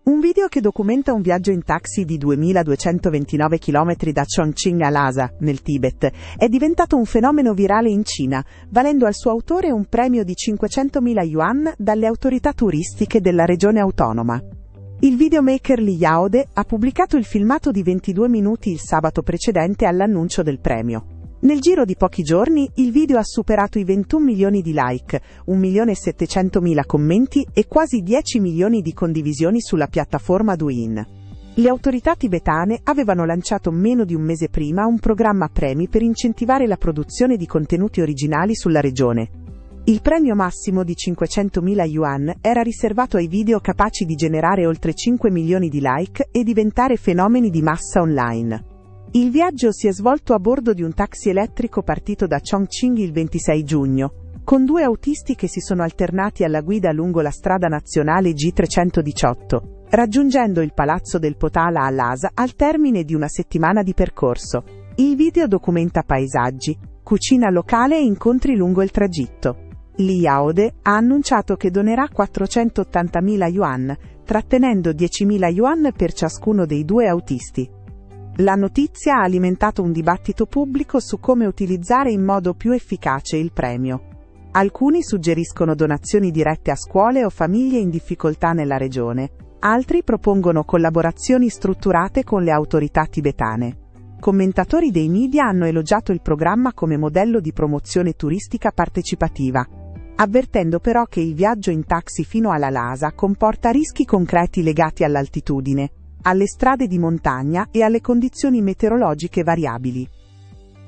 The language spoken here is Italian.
Un video che documenta un viaggio in taxi di 2229 km da Chongqing a Lhasa, nel Tibet, è diventato un fenomeno virale in Cina, valendo al suo autore un premio di 500.000 yuan dalle autorità turistiche della regione autonoma. Il videomaker Li Yaode ha pubblicato il filmato di 22 minuti il sabato precedente all'annuncio del premio. Nel giro di pochi giorni il video ha superato i 21 milioni di like, 1.700.000 commenti e quasi 10 milioni di condivisioni sulla piattaforma Douyin. Le autorità tibetane avevano lanciato meno di un mese prima un programma premi per incentivare la produzione di contenuti originali sulla regione. Il premio massimo di 500.000 yuan era riservato ai video capaci di generare oltre 5 milioni di like e diventare fenomeni di massa online. Il viaggio si è svolto a bordo di un taxi elettrico partito da Chongqing il 26 giugno, con 2 autisti che si sono alternati alla guida lungo la strada nazionale G318, raggiungendo il palazzo del Potala a Lhasa al termine di una settimana di percorso. Il video documenta paesaggi, cucina locale e incontri lungo il tragitto. Li Yaode ha annunciato che donerà 480.000 yuan, trattenendo 10.000 yuan per ciascuno dei 2 autisti. La notizia ha alimentato un dibattito pubblico su come utilizzare in modo più efficace il premio. Alcuni suggeriscono donazioni dirette a scuole o famiglie in difficoltà nella regione, altri propongono collaborazioni strutturate con le autorità tibetane. Commentatori dei media hanno elogiato il programma come modello di promozione turistica partecipativa, avvertendo però che il viaggio in taxi fino alla Lhasa comporta rischi concreti legati all'altitudine, alle strade di montagna e alle condizioni meteorologiche variabili.